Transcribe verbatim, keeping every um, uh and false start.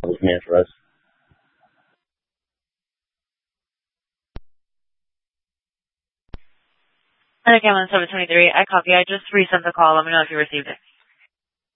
this man for us. And again, on seven twenty-three, I copy. I just resent the call. Let me know if you received it.